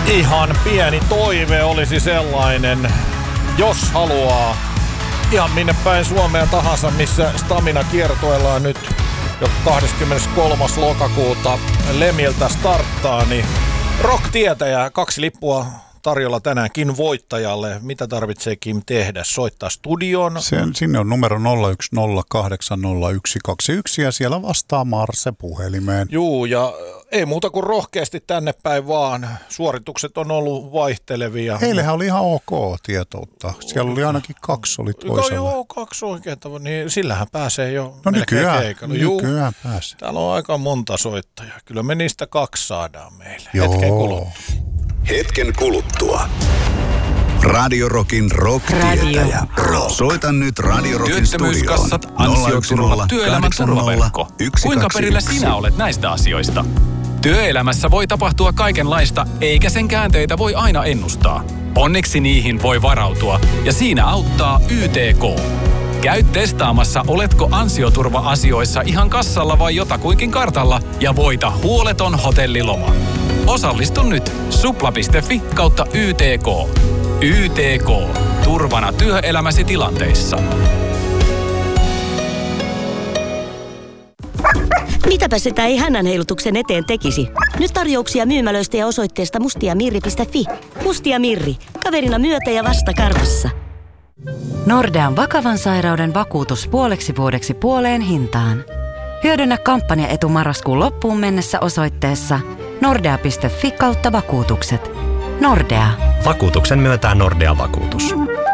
Ihan pieni toive olisi sellainen, jos haluaa ihan minne päin Suomea tahansa, missä Stamina-kiertueella nyt jo 23. lokakuuta Lemiltä starttaa, niin Rock-tietäjä 2 lippua tarjolla tänäänkin voittajalle. Mitä tarvitsee Kim tehdä? Soittaa studioon? Sinne on numero 01080121 ja siellä vastaa Marse puhelimeen. Juu, ja ei muuta kuin rohkeasti tänne päin vaan. Suoritukset on ollut vaihtelevia. Eilähän oli ihan ok tietoutta. Siellä oli ainakin 2 oli toisella. Joo, 2 oikein. Niin sillähän pääsee jo no nykyään pääsee. Täällä on aika monta soittajaa. Kyllä me niistä 2 saadaan meille. Joo. Hetken kuluttua. Radio Rockin rock-tietäjä. Soita nyt Radio Rockin studioon. Työttömyyskassat, ansioturva, työelämän turvaverkko. Kuinka perillä sinä olet näistä asioista? Työelämässä voi tapahtua kaikenlaista, eikä sen käänteitä voi aina ennustaa. Onneksi niihin voi varautua, ja siinä auttaa YTK. Käy testaamassa, oletko ansioturva-asioissa ihan kassalla vai jotakuinkin kartalla, ja voita huoleton hotelliloma. Osallistu nyt supla.fi/YTK. YTK. Turvana työelämäsi tilanteissa. Mitäpä sitä ei hännänheilutuksen eteen tekisi? Nyt tarjouksia myymälöistä ja osoitteesta mustiamirri.fi. Mustia Mirri. Kaverina myötä ja vastakarvassa. Nordean vakavan sairauden vakuutus puoleksi vuodeksi puoleen hintaan. Hyödynnä kampanjaetu marraskuun loppuun mennessä osoitteessa nordea.fi/vakuutukset. Nordea. Vakuutuksen myöntää Nordea Vakuutus.